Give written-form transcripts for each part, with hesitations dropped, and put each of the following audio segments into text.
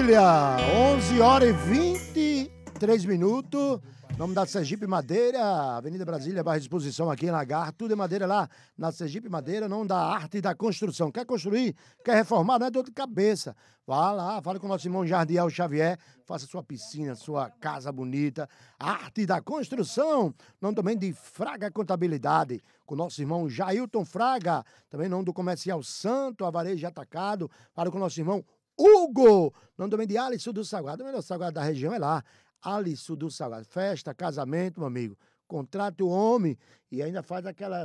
família, 11 horas e 23 minutos, nome da Sergipe Madeira, Avenida Brasília, bairro Exposição aqui em Lagarto, tudo é madeira lá na Sergipe Madeira, nome da arte e da construção. Quer construir, quer reformar, não é dor de cabeça. Vá lá, fale com o nosso irmão Jardiel Xavier, faça sua piscina, sua casa bonita, arte da construção, nome também de Fraga Contabilidade, com o nosso irmão Jailton Fraga, também nome do Comercial Santo, Avarejo Atacado, fale com o nosso irmão Hugo, nome também de Alisson do Salgado, o melhor salgado da região é lá, Alisson do Salgado. Festa, casamento, meu amigo, contrata o homem e ainda faz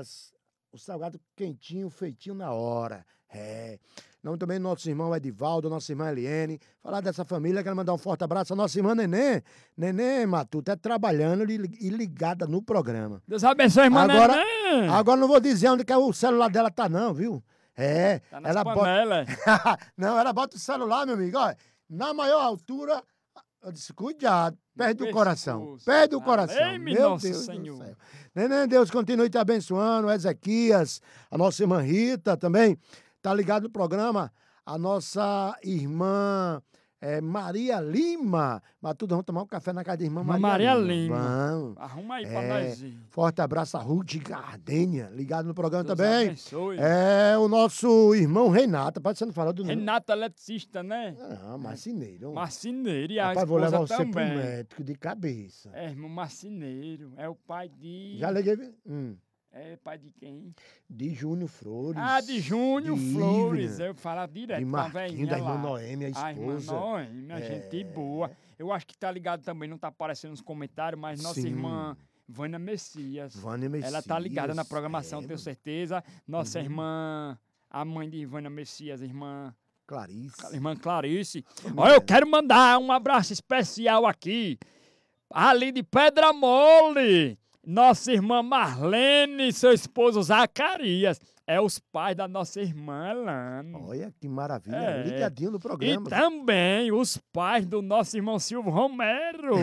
o salgado quentinho, feitinho na hora. Nome também do nosso irmão Edivaldo, nossa irmã Eliene, falar dessa família, quero mandar um forte abraço à nossa irmã Nenê Matuta, é trabalhando e ligada no programa. Deus abençoe, irmã Nenê. Agora não vou dizer onde que o celular dela tá não, viu? Tá nas ela panelas. Não, ela bota o celular, meu amigo, olha, na maior altura, eu disse, cuidado, perde o coração, perde o coração, meu Deus Senhor. do céu. Neném, Deus continue te abençoando, Ezequias, a nossa irmã Rita também, tá ligado no programa, a nossa irmã Maria Lima, mas tudo vamos tomar um café na casa da irmã Maria Lima. Vamos. Arruma aí pra nós ir. Forte abraço a Ruth Gardênia, ligado no programa Deus também. abençoe. O nosso irmão Renato, pode ser não falar do nome. Renato eletricista, né? Não, marceneiro. Marceneiro e a Rapaz, vou levar esposa você pro também. médico de cabeça. É, irmão marceneiro. É o pai de... Já liguei. É pai de quem? De Júnior Flores. Ah, de Júnior de Flores. Ivna, Eu falo direto de com a Marquinhos, velhinha da irmã lá. Noêmia, a A irmã esposa. Noêmia, gente boa. Eu acho que tá ligado também, não tá aparecendo nos comentários, mas nossa Sim. irmã Vânia Messias. Vânia Messias. Ela tá ligada na programação, tenho certeza. Nossa irmã, a mãe de Vânia Messias, irmã Clarice. Olha, eu quero mandar um abraço especial aqui, ali de Pedra Mole. Nossa irmã Marlene e seu esposo Zacarias. É os pais da nossa irmã Elane. Olha que maravilha, ligadinho no programa. E também os pais do nosso irmão Silvio Romero.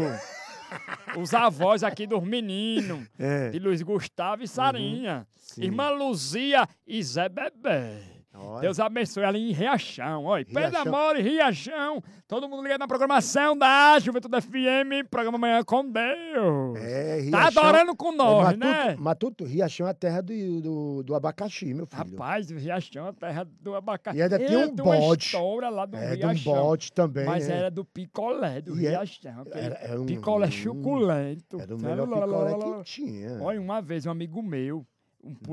Os avós aqui dos meninos. De Luiz Gustavo e Sarinha. Irmã Luzia e Zé Bebé. Olha. Deus abençoe ela em Riachão. Olha, Pedro Riachão. Amor e Riachão. Todo mundo ligado na programação da Juventude FM. Programa Manhã com Deus. Tá adorando com nós, né? Matuto, Riachão é a terra do abacaxi, meu filho. Rapaz, o Riachão é a terra do abacaxi. E ainda tem um uma bote. história lá do Riachão. De um bote também. Mas era do picolé do Riachão. Picolé suculento. Era o melhor picolé que tinha. Olha, uma vez um amigo meu,